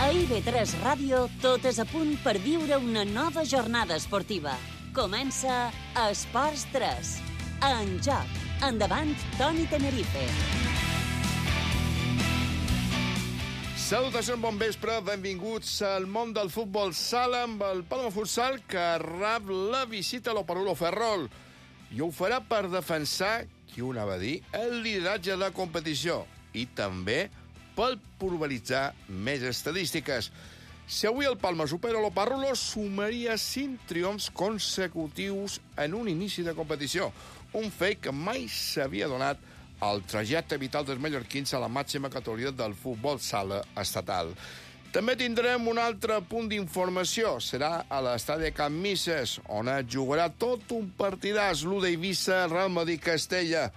A IB3 Ràdio, tot és a punt per viure una nova jornada esportiva. Comença Esports 3. En joc. Endavant, Toni Tenerife. Salutacions, bon vespre, benvinguts al món del futbol sala amb el Palma Futsal, que rep la visita a l'Oparulo Ferrol. I ho farà per defensar, qui ho anava a dir, el lideratge de la competició i també per pulveritzar més estadístiques. Si avui el Palma supera l'Oparulo, sumaria 5 triomfs consecutius en un inici de competició, un fet que mai s'havia donat al trajecte vital dels mallorquins a la màxima categoria del futbol sala estatal. També tindrem un altre punt d'informació. Serà a l'estadi de Can Misses, on es jugarà tot un partidàs, l'U d'Eivissa, Real Madrid Castella.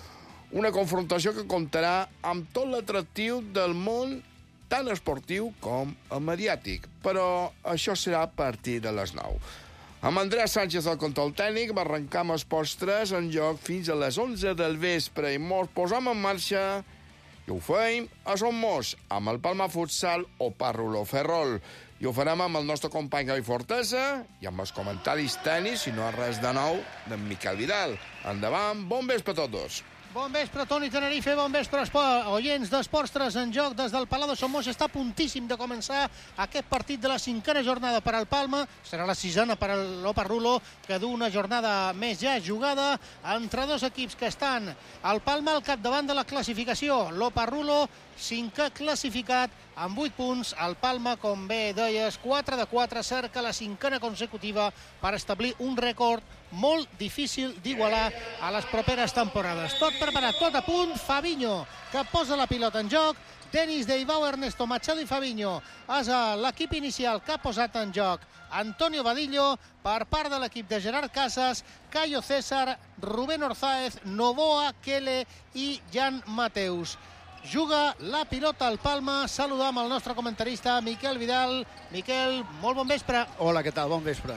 Una confrontació que comptarà amb tot l'atractiu del món, tant esportiu com mediàtic. Però això serà a partir de les 9. Amb Andrés Sánchez al control tècnic va arrencar amb Esports 3 en joc fins a les 11 del vespre i mos posam en marxa i ho feim a Son Mos amb el Palma Futsal Oparulo Ferrol. I ho farem amb el nostre company Gavi Fortesa i amb els comentaris tècnics, si no hi ha res de nou, d'en Miquel Vidal. Endavant, bon vespre a tots. Bon vespre, Toni Tenerife, bon vespre, oients d'Esports 3 en joc des del Palau de Son Mos. Està a puntíssim de començar aquest partit de la 5a jornada per al Palma. Serà la 6a per a l'Oparulo, que du una jornada més ja jugada entre dos equips que estan al Palma al capdavant de la classificació. L'Oparulo, 5è classificat amb 8 punts. El Palma, com bé deies, 4 de 4, cerca la 5a consecutiva per establir un rècord molt difícil d'igualar a les properes temporades. Tot preparat, tot a punt. Fabinho, que posa la pilota en joc. Denis Deibao, Ernesto Machado i Fabinho és l'equip inicial que ha posat en joc Antonio Vadillo per part de l'equip de Gerard Casas, Caio César, Rubén Orzáez, Novoa, Kele i Jan Mateus. Juga la pilota al Palma. Saludam el nostre comentarista Miquel Vidal. Miquel, molt bon vespre. Hola, què tal? Bon vespre.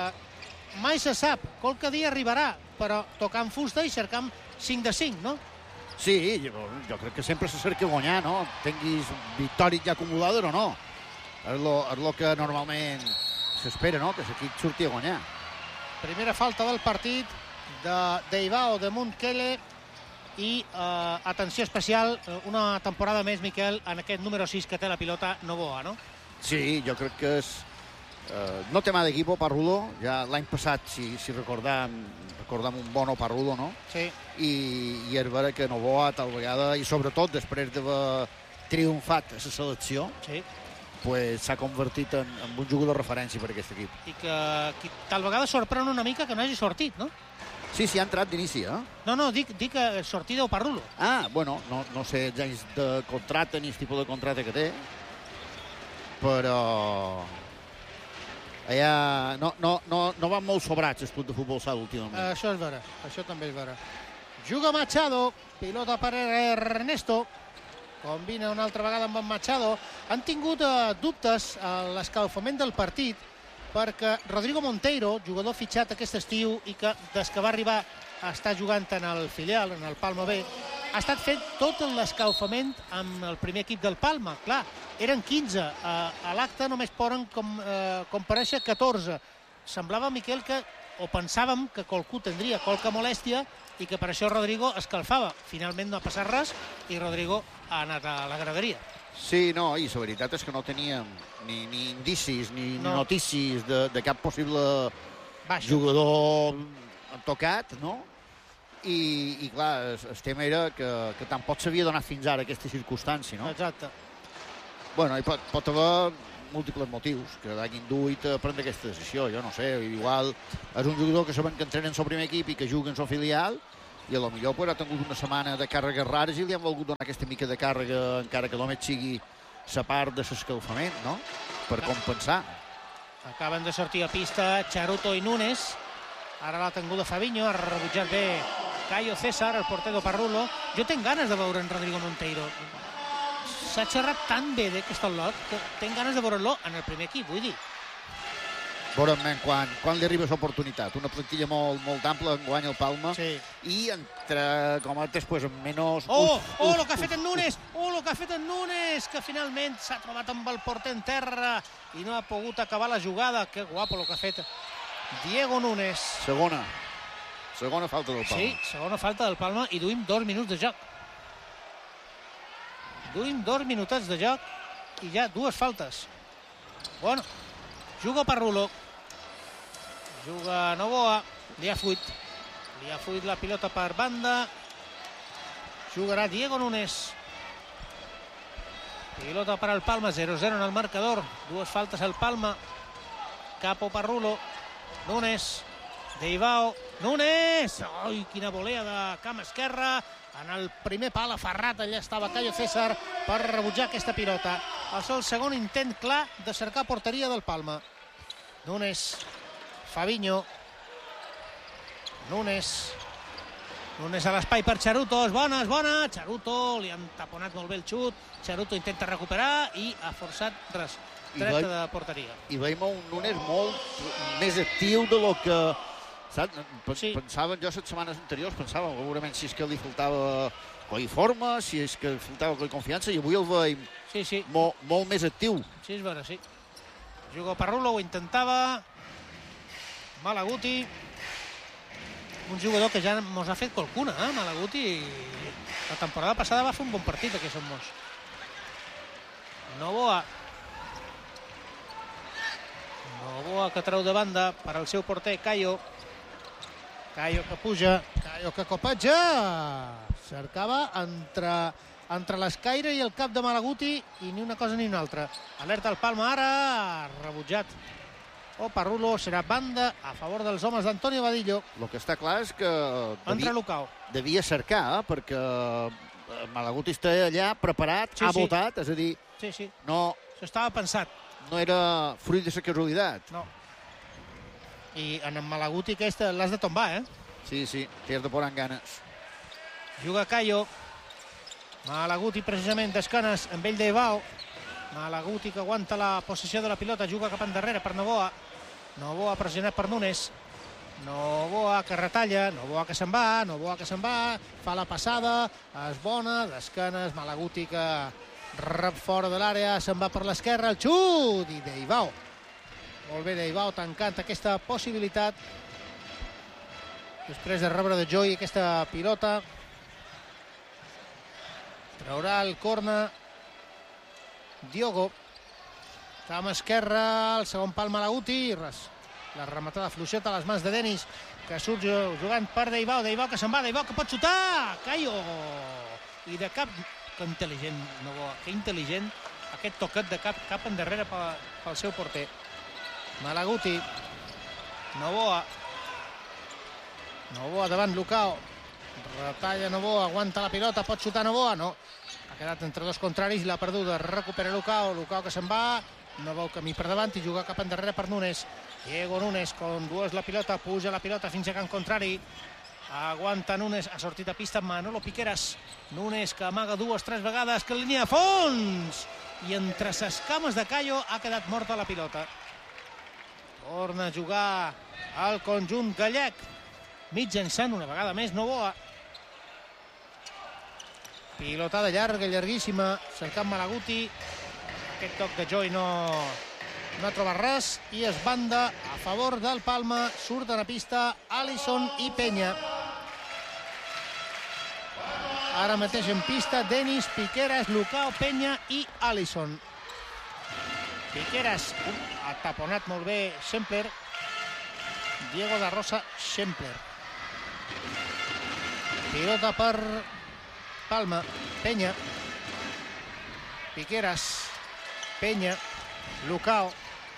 Mai se sap, qualque dia arribarà, però tocant fusta i cercant 5 de 5, no? Sí, jo crec que sempre se cerca guanyar, no? Tinguis victòria ja acumulada o no. És lo que normalment s'espera, no? Que l'equip surti a guanyar. Primera falta del partit de Deibao, de Muntkele, i atenció especial, una temporada més, Miquel, en aquest número 6 que té la pilota Novoa, no? Sí, jo crec que és... no té mà d'equip Oparulo, ja l'any passat, si recordam un bon Oparulo, no? Sí. I és vera que Novoa tal vegada, i sobretot després d'haver triomfat a la selecció, sí, pues s'ha convertit en un jugador de referència per aquest equip. I que tal vegada sorprèn una mica que no hagi sortit, no? Sí, ha entrat d'inici, eh? No, dic que sortida d'Oparulo. Ah, bueno, no sé gens de contracte ni el tipus de contracte que té, però allà no van molt sobrats els clubs de futbol sala últimament. Això és vera, això també és vera. Juga Machado, pilota per Ernesto, combina una altra vegada amb en Machado. Han tingut dubtes a l'escalfament del partit, perquè Rodrigo Monteiro, jugador fitxat aquest estiu i que des que va arribar està jugant en el filial, en el Palma B, ha estat fent tot l'escalfament amb el primer equip del Palma. Clar, eren 15, a l'acte només poden comparèixer 14. Semblava, Miquel, o pensàvem que qualcú tindria qualque molèstia i que per això Rodrigo escalfava. Finalment no ha passat res i Rodrigo ha anat a la graderia. Sí, no, i la veritat és que no teníem ni indicis ni notícies de cap possible jugador tocat, no? I clar, el tema era que tampoc s'havia donat fins ara aquesta circumstància, no? Exacte. Bueno, i pot haver múltiples motius que l'hagin duit a prendre aquesta decisió, jo no sé, igual és un jugador que saben que entrenen el primer equip i que juguen el filial i a lo millor pues, ha tingut una setmana de càrregues rares i li han volgut donar aquesta mica de càrrega encara que només sigui la part de l'escalfament, no? Per compensar. Acaben de sortir a pista Charuto i Núñez. Ara l'ha tingut Fabinho, ha rebutjat bé Caio César, el porter d'Oparulo. Jo tinc ganes de veure en Rodrigo Monteiro. S'ha xerrat tan bé d'aquest lot que tinc ganes de veure-lo en el primer equip, vull dir. Veurem quan li arriba l'oportunitat. Una plantilla molt ampla, guanya el Palma, i entra com a després amb menys... El que ha fet en Nunes! El que ha fet en Nunes! Que finalment s'ha trobat amb el porter en terra i no ha pogut acabar la jugada. Que guapo el que ha fet Diego Nunes. Segona falta del Palma. Sí, segona falta del Palma i duim 2 minuts de joc. Duim 2 minutets de joc i ja 2 faltes. Bueno, juga Parrulo. Juga Novoa. Li ha fuit la pilota per banda. Jugarà Diego Nunes. Pilota per al Palma, 0-0 en el marcador. 2 faltes al Palma. Capo Parrulo. Nunes. Deivao. Nunes! Ai, quina volea de cama esquerra. En el primer pal aferrat, allà estava Cayo César per rebutjar aquesta pilota. El segon intent clar de cercar porteria del Palma. Nunes. Fabinho. Nunes a l'espai per Charuto, és bona. Charuto, li han taponat molt bé el xut. Charuto intenta recuperar i ha forçat res. Dreta de porteria. I veiem un Nunes molt més actiu de lo que... Pensaven jo les setmanes anteriors, pensava segurament si és que li faltava coi forma, si és que li faltava coi confiança, i avui el veiem molt més actiu. Sí, és vera, sí. Juga Parrulo, ho intentava. Malaguti. Un jugador que ja mos ha fet qualcuna, Malaguti. La temporada passada va fer un bon partit aquí a Mos. Novoa que treu de banda per al seu porter Cayo que puja, Cayo que copatja. Cercava entre l'escaire i el cap de Malaguti i ni una cosa ni una altra. Alerta el Palma ara, rebutjat. Parrulo, serà banda a favor dels homes d'Antonio Vadillo. El que està clar és que entra Lucao. Devia cercar, perquè Malaguti està allà preparat, ha votat, és a dir... Sí. No... S'estava pensat. No era fruit de la casualitat. No. I en Malaguti aquesta l'has de tombar, Sí, t'hi has de posar en ganes. Juga Cayo. Malaguti precisament d'escanes amb ell Deivao. Malaguti que aguanta la possessió de la pilota, juga cap endarrere per Novoa. Novoa pressionat per Nunes. Novoa que retalla, Novoa que se'n va, fa la passada, és bona, d'escanes, Malaguti que rep fora de l'àrea, se'n va per l'esquerra, el xut, i Deivao. Molt bé, Deivao tancant aquesta possibilitat. Després de rebre de Joy aquesta pilota. Traurà el corner Diogo. Cama esquerra, el segon pal Malaguti, res. La rematada fluixeta a les mans de Denis, que surt jugant per Deivao. Deivao que se'n va, Deivao que pot xutar. Cayo. I de cap, que intel·ligent, Novoa, que intel·ligent aquest toquet de cap endarrere pel seu porter. Malaguti. Novoa davant Lucao. Retalla Novoa, aguanta la pilota, pot xutar Novoa, no. Ha quedat entre dos contraris, l'ha perduda, recupera Lucao que se'n va, no veu camí per davant i juga cap endarrere per Nunes. Diego Nunes condueix la pilota, puja la pilota fins a camp contrari. Aguanta Nunes, ha sortit a pista Manolo Piqueras. Nunes que amaga 2-3 vegades, que línia a fons! I entre les cames de Cayo ha quedat morta la pilota. Torna a jugar al conjunt gallec. Mitjançant una vegada més Novoa. Pilotada llarga, llarguíssima, cercant Malaguti. Aquest toc de Joy no ha trobat res i es banda a favor del Palma. Surten a pista Alisson i Peña. Ara mateix en pista Denis, Piqueras, Lucao, Peña i Alisson. Piqueras ha taponat molt bé Schempler. Diego da Rosa, Schempler. Pilota per Palma, Peña. Piqueras, Peña, Lucao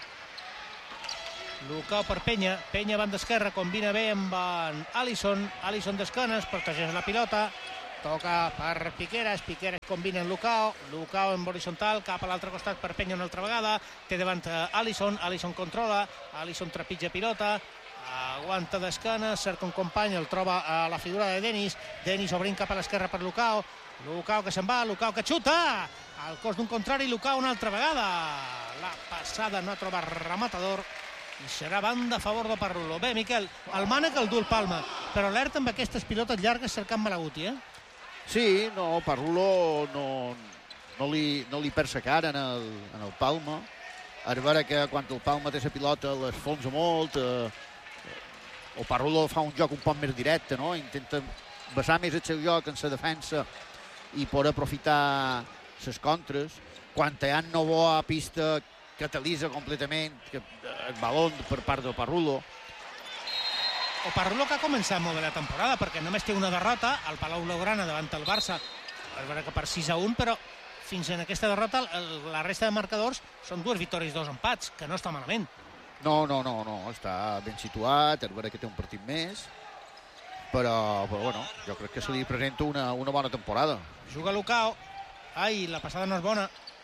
per Peña. Peña banda esquerra, combina bé amb Alisson. Alisson d'escanes, protegeix la pilota. Toca per Piqueras, Piqueras combina amb Lucao en horitzontal, cap a l'altre costat per Peña una altra vegada, té davant Alisson controla, Alisson trepitja pilota, aguanta d'escanes, cerca un company, el troba a la figura de Denis obrint cap a l'esquerra per Lucao que se'n va, Lucao que xuta, al cos d'un contrari, Lucao una altra vegada, la passada no ha trobat rematador i serà banda a favor d'Oparrulo. Bé, Miquel, el mànec el du el Palma, però alerta amb aquestes pilotes llargues cercant Malaguti, Sí, no, Parrulo no li persa cara en el Palma. És vera que quan el Palma té la pilota l'esfonsa molt, o Parrulo fa un joc un poc més directe, no? Intenta basar més el seu joc en la defensa i poder aprofitar les contres. Quan hi ha no boa pista, catalisa completament el baló per part de Parrulo. Oparrulo que ha començat molt bé la temporada, perquè només té una derrota al Palau Blaugrana davant el Barça, és vera que per 6-1, però fins en aquesta derrota la resta de marcadors són 2 victòries i 2 empats, que no està malament. No, està ben situat, és vera que té un partit més, però bueno, jo crec que se li presenta una bona temporada. Juga Lucao. Ai, la passada no és bona.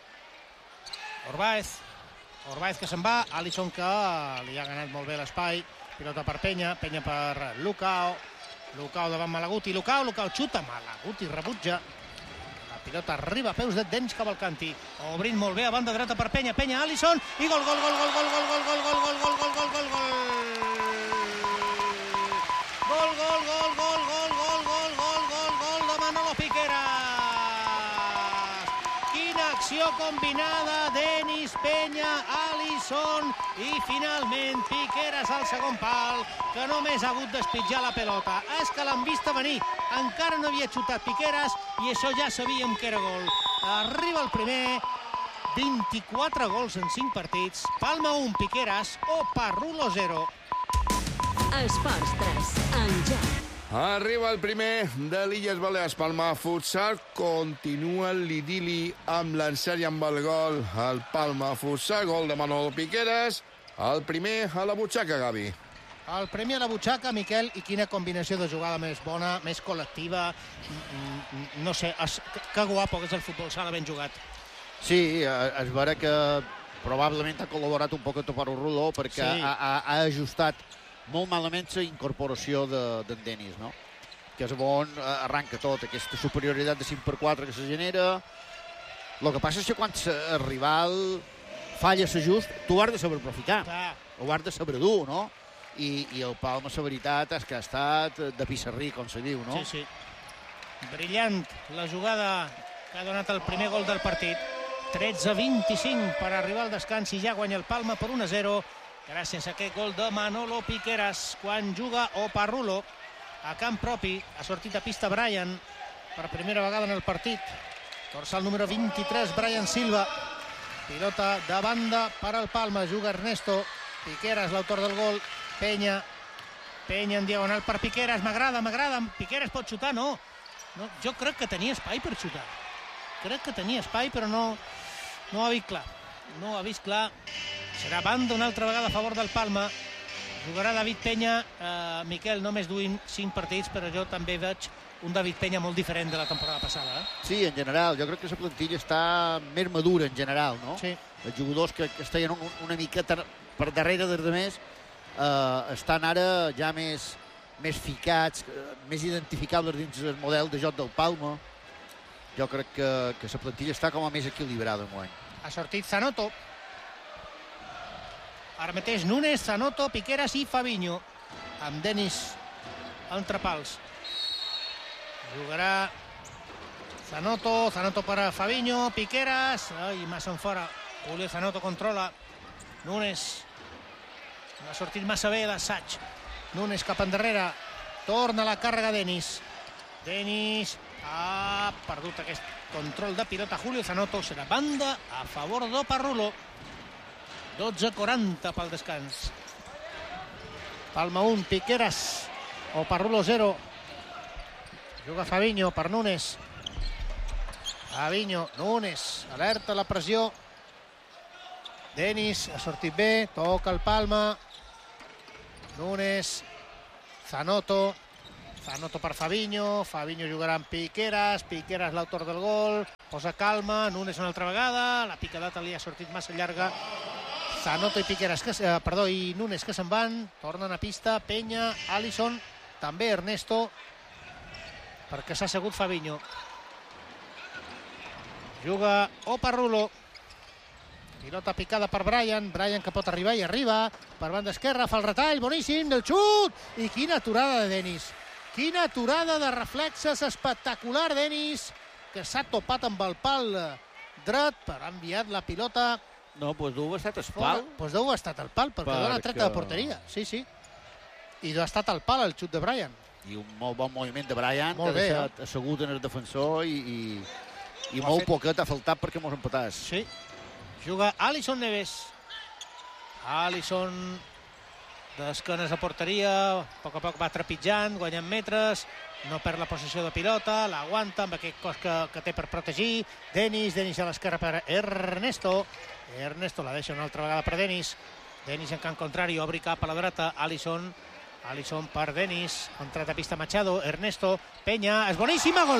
Orbaez que se'n va. Alisson que li ha ganat molt bé l'espai. Pilota per Penya per Lucao. Lucao davant Malaguti. Lucao xuta. Malaguti rebutja. La pilota arriba a peus de Denis Cavalcanti. Obrint molt bé a banda dreta per Penya. Alisson. I gol. Gol de Manolo Piqueras. Quina acció combinada. Denis, Penya, Alisson i finalment Piqueras al segon pal, que només ha hagut d'espitjar la pelota. És que l'han vist venir. Encara no havia xutat Piqueras i això ja sabíem que era gol. Arriba el primer. 24 gols en 5 partits. Palma 1, Piqueras, Oparrulo 0. Esports 3, en joc. Arriba el primer de l'Illes Balears. Palma Futsal continua l'idili amb l'encert i amb el gol. El Palma Futsal, gol de Manolo Piqueras. El primer a la butxaca, Gavi. El primer a la butxaca, Miquel, i quina combinació de jugada més bona, més col·lectiva. No sé, que guapo que és el futbol sala ben jugat. Sí, és vera que probablement ha col·laborat un poc a Oparrulo perquè ha ajustat molt malament la incorporació d'en Denis, no? Que és on arranca tot, aquesta superioritat de 5/4 que se genera. El que passa és que quan el rival falla l'ajust, tu ho has de saber aprofitar. Ho has de saber dur, no? I el Palma, la veritat, és que ha estat de pissarrí, com se diu, no? Sí. Brillant la jugada que ha donat el primer gol del partit. 13-25 per arribar al descans i ja guanya el Palma per 1-0 gràcies a aquest gol de Manolo Piqueras. Quan juga Oparrulo a camp propi, ha sortit a pista Brian per primera vegada en el partit. Dorsal número 23, Brian Silva. Pilota de banda per al Palma, juga Ernesto. Piqueras, l'autor del gol. Penya en diagonal per Piqueras. M'agrada. Piqueras pot xutar? No. Jo crec que tenia espai per xutar. Crec que tenia espai, però no ha vist clar. No ha vist clar. Serà banda una altra vegada a favor del Palma. Jugarà David Penya. Miquel, només duint 5 partits, però jo també veig un David Penya molt diferent de la temporada passada. Sí, en general. Jo crec que la plantilla està més madura, en general, no? Sí. Els jugadors que estaven una miqueta per darrere dels demés estan ara ja més ficats, més identificables dins el model de joc del Palma. Jo crec que la plantilla està com a més equilibrada enguany. Ha sortit Zanotto. Ara mateix Núñez, Zanotto, Piqueras i Fabinho. Amb Denis entre pals. Jugarà Zanotto per a Fabinho, Piqueras. Ai, massa en fora. Julio Zanotto controla. Núñez. Ha sortit massa bé l'assaig. Núñez cap endarrere. Torna la càrrega Denis. Denis ha perdut aquest control de pilota. Julio Zanotto. Serà banda a favor d'Oparrulo. 12-40 pel descans. Palma 1, Piqueras. Oparrulo 0. Juga Fabinho per Núñez. Fabinho, Núñez. Alerta la pressió. Denis ha sortit bé. Toca el Palma. Núñez. Zanotto per Fabinho. Fabinho jugarà amb Piqueras. Piqueras l'autor del gol. Posa calma. Núñez una altra vegada. La picadata li ha sortit massa llarga. Zanotto i Piqueras, i Núñez que se'n van. Tornen a pista. Penya, Alisson, també Ernesto, perquè s'ha assegut Fabinho. Juga Oparrulo. Pilota picada per Brian que pot arribar i arriba, per banda esquerra, fa el retall, boníssim, del xut, i quina aturada de Denis. Quina aturada de reflexes espectacular, Denis, que s'ha topat amb el pal dret, però ha enviat la pilota. No, doncs deu haver estat el pal. Doncs deu haver estat el pal, perquè dona tret de porteria. Sí. I ha estat el pal, el xut de Brian. I un molt bon moviment de Brian, que ha deixat assegut en el defensor i molt poquet ha faltat perquè mos empatàs. Sí. Juga Alisson Neves. Alisson d'esquenes a porteria, a poc va trepitjant, guanyant metres, no perd la possessió de pilota, l'aguanta amb aquest cos que té per protegir. Denis a l'esquerra per Ernesto la deixa una altra vegada per Denis en camp contrari, obri cap a la dreta, Alisson per Denis, entrat a pista Machado, Ernesto, Peña, és boníssima, gol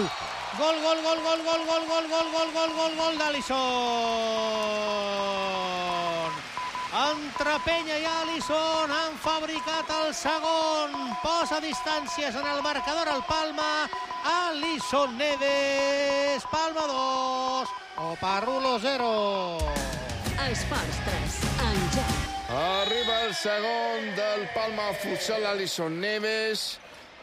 d'Alisson. Entre Peña i Alisson han fabricat el segon, posa distàncies en el marcador al Palma. Alisson Neves, Palma 2, Oparrulo 0. Esports 3, en joc. Arriba el segon del Palma Futsal, Alisson Neves.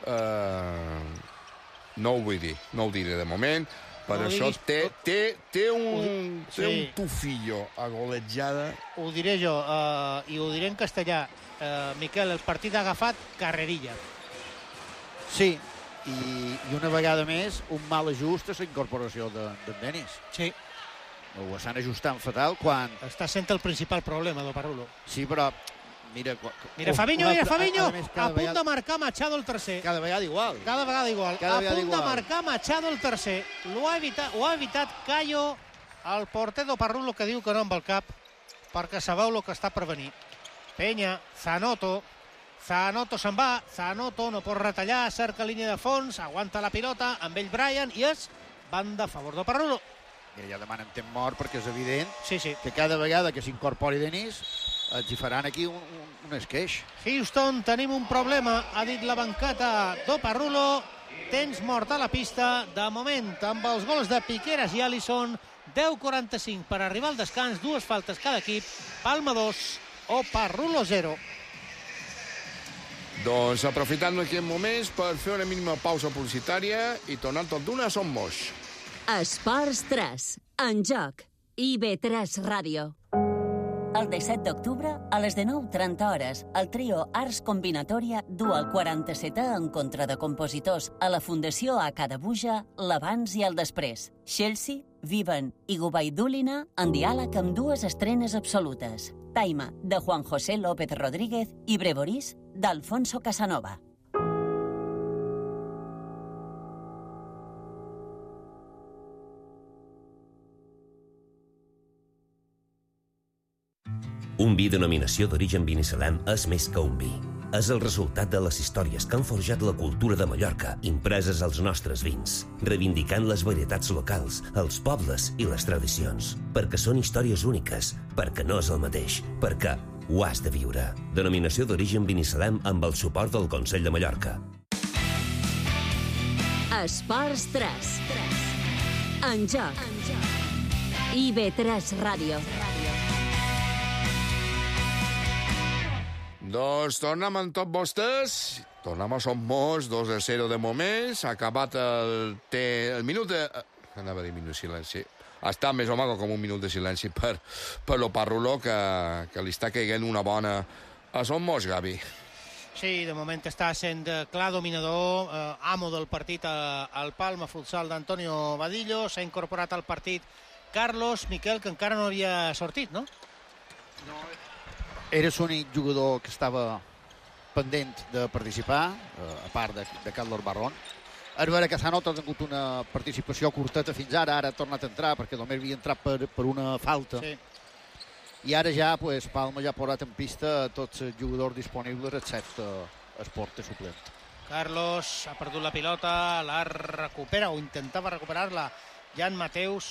No ho vull dir, no ho diré de moment, però això té un tufillo a golejada. Ho diré jo, i ho diré en castellà. Miquel, el partit ha agafat carrerilla. Sí, i una vegada més, un mal ajust a la incorporació de Denis. Sí. Ho estan ajustant fatal quan... Està sent el principal problema d'Oparrulo. Sí, però... Mira Fabinho, a punt de marcar Machado el tercer. Cada vegada igual. A punt de marcar Machado el tercer. Ho ha evitat Cayo, el porter d'Oparrulo, que diu que no amb el cap, perquè sabeu el que està per venir. Peña, Zanotto se'n va, Zanotto no pot retallar, cerca línia de fons, aguanta la pilota, amb ell Brian, i és banda a favor d'Oparrulo. Mira, ja demanen temps mort perquè és evident que cada vegada que s'incorpori Denis ens hi faran aquí un esqueix. Houston, tenim un problema, ha dit la banqueta d'Oparrulo. Temps mort a la pista, de moment, amb els gols de Piqueras i Alisson. 10:45 per arribar al descans, 2 faltes cada equip. Palma 2, Oparrulo 0. Doncs aprofitant aquests moments per fer una mínima pausa publicitària i tornar tot d'una Som Moix. Esports 3, en joc, IB3 Ràdio. El 17 d'octubre, a les 19:30, el trio Ars Combinatòria du el 47è encontre de compositors a la Fundació A. Cadabuja, l'abans i el després. Chelsea, Viven i Gubaidulina en diàleg amb 2 estrenes absolutes. Taima, de Juan José López Rodríguez, i Brevorís, d'Alfonso Casanova. Un vi denominació d'origen Binissalem és més que un vi. És el resultat de les històries que han forjat la cultura de Mallorca, impreses als nostres vins, reivindicant les varietats locals, els pobles i les tradicions. Perquè són històries úniques, perquè no és el mateix, perquè ho has de viure. Denominació d'origen Binissalem amb el suport del Consell de Mallorca. Esports 3. En joc. IB3 Ràdio. Doncs tornem amb tots vostès. Tornem a Som Moix, 2-0 de moment. S'ha acabat el minut de... Anava a dir minut de silenci. Està més o menys com un minut de silenci per l'Oparrulo, que li està caigant una bona a Som Moix, Gavi. Sí, de moment està sent clar dominador, amo del partit al Palma Futsal d'Antonio Vadillo. S'ha incorporat al partit Carlos Miquel, que encara no havia sortit, no? No, era l'únic jugador que estava pendent de participar, a part de Carlos Barrón. És vera que Zanotto ha tingut una participació curteta fins ara ha tornat a entrar, perquè només havia entrat per una falta. Sí. I ara ja, Palma ja ha posat en pista tots els jugadors disponibles, excepte el porter suplent. Carlos ha perdut la pilota, la recupera o intentava recuperar-la Jan Mateus.